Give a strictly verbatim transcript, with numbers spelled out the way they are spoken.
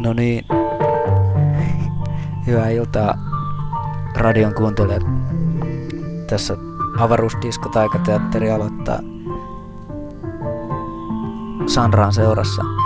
No niin, hyvää iltaa radion kuuntelijat. Tässä avaruusdisko-taikateatteri aloittaa Sanraan seurassa